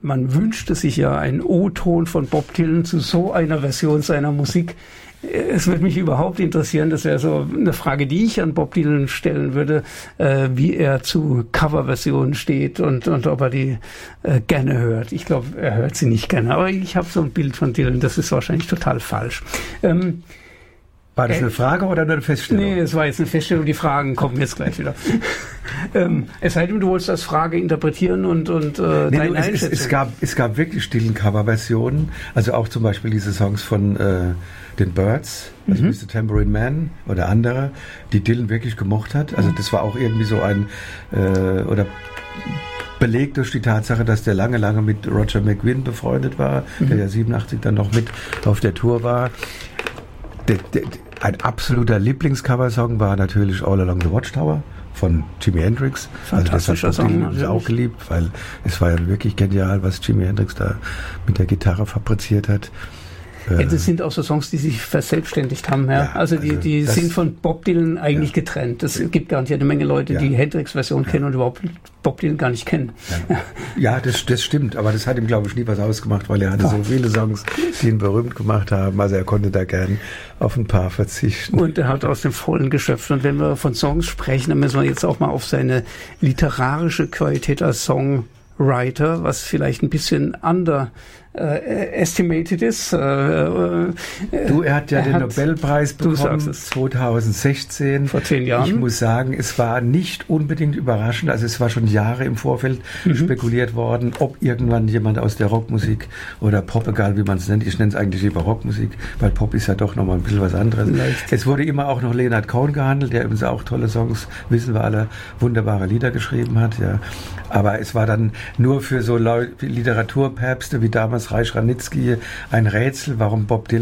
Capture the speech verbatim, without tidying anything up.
man wünschte sich ja einen O-Ton von Bob Dylan zu so einer Version seiner Musik. Es würde mich überhaupt interessieren, das wäre so eine Frage, die ich an Bob Dylan stellen würde, äh, wie er zu Coverversionen steht und, und ob er die äh, gerne hört. Ich glaube, er hört sie nicht gerne, aber ich habe so ein Bild von Dylan, das ist wahrscheinlich total falsch. Ähm, War das eine Frage oder eine Feststellung? Nee, es war jetzt eine Feststellung, die Fragen kommen jetzt gleich wieder. ähm, es sei denn, du wolltest das Frage interpretieren und, und äh, nee, deine du, es, Einschätzung. Es, es, gab, es gab wirklich stillen Coverversionen, also auch zum Beispiel diese Songs von äh, den Birds, also Mhm. Mister Tambourine Man oder andere, die Dylan wirklich gemocht hat. Also das war auch irgendwie so ein, äh, oder belegt durch die Tatsache, dass der lange, lange mit Roger McGuinn befreundet war, mhm. der ja siebenundachtzig dann noch mit auf der Tour war. Der, der, ein absoluter Lieblingscoversong war natürlich All Along the Watchtower von Jimi Hendrix. Fantastischer also das hat Song, Dylan auch geliebt, weil es war ja wirklich genial, was Jimi Hendrix da mit der Gitarre fabriziert hat. Ja, das sind auch so Songs, die sich verselbstständigt haben. Ja. Ja, also die, also die das, sind von Bob Dylan eigentlich ja. getrennt. Das gibt garantiert eine Menge Leute, ja. die Hendrix-Version ja. kennen und überhaupt Bob Dylan gar nicht kennen. Ja, ja das, das stimmt, aber das hat ihm, glaube ich, nie was ausgemacht, weil er hatte so viele Songs, die ihn berühmt gemacht haben. Also er konnte da gern auf ein paar verzichten. Und er hat aus dem Vollen geschöpft. Und wenn wir von Songs sprechen, dann müssen wir jetzt auch mal auf seine literarische Qualität als Songwriter, was vielleicht ein bisschen under äh, estimated ist. Äh, äh, du, er hat ja er den hat, Nobelpreis bekommen zwanzig sechzehn. Vor zehn Jahren. Ich muss sagen, es war nicht unbedingt überraschend. Also es war schon Jahre im Vorfeld mhm. spekuliert worden, ob irgendwann jemand aus der Rockmusik oder Pop, egal wie man es nennt, ich nenne es eigentlich lieber Rockmusik, weil Pop ist ja doch nochmal ein bisschen was anderes. Leicht. Es wurde immer auch noch Leonard Cohen gehandelt, der übrigens auch tolle Songs, wissen wir alle, wunderbare Lieder geschrieben hat. Ja. Aber es war dann nur für so Leu- Literaturpäpste wie damals Reich Ranitzky ein Rätsel, warum Bob Dylan